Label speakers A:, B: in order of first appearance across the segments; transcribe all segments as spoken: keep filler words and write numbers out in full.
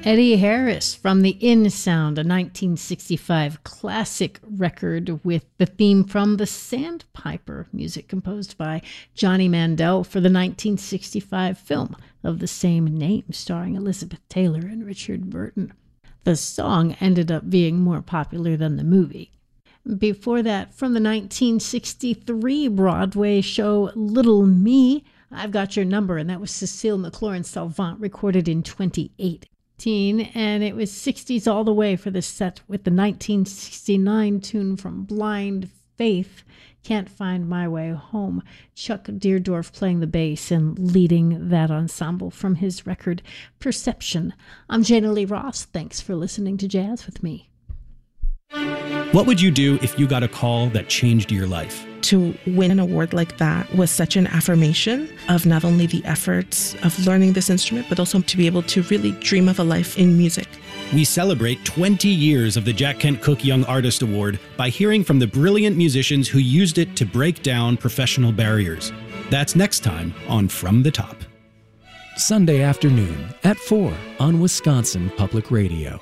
A: Eddie Harris from the In Sound, a nineteen sixty-five classic record with the theme from The Sandpiper, music composed by Johnny Mandel for the nineteen sixty-five film of the same name, starring Elizabeth Taylor and Richard Burton. The song ended up being more popular than the movie. Before that, from the nineteen sixty-three Broadway show Little Me, I've Got Your Number, and that was Cecile McLaurin-Salvant, recorded in twenty eighteen. And it was sixties all the way for the set with the nineteen sixty-nine tune from Blind Faith, Can't Find My Way Home. Chuck Deardorff playing the bass and leading that ensemble from his record Perception. I'm Jana Lee Ross. Thanks for listening to Jazz with me.
B: What would you do if you got a call that changed your life?
C: To win an award like that was such an affirmation of not only the efforts of learning this instrument, but also to be able to really dream of a life in music.
B: We celebrate twenty years of the Jack Kent Cooke Young Artist Award by hearing from the brilliant musicians who used it to break down professional barriers. That's next time on From the Top.
D: Sunday afternoon at four on Wisconsin Public Radio.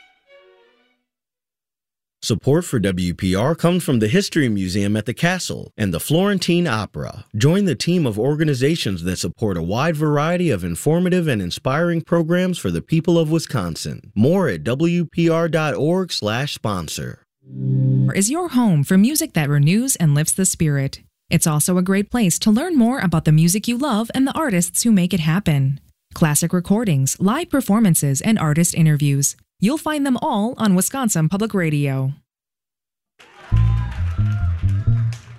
E: Support for W P R comes from the History Museum at the Castle and the Florentine Opera. Join the team of organizations that support a wide variety of informative and inspiring programs for the people of Wisconsin. More at W P R dot org slash sponsor.
F: Is your home for music that renews and lifts the spirit. It's also a great place to learn more about the music you love and the artists who make it happen. Classic recordings, live performances, and artist interviews. You'll find them all on Wisconsin Public Radio.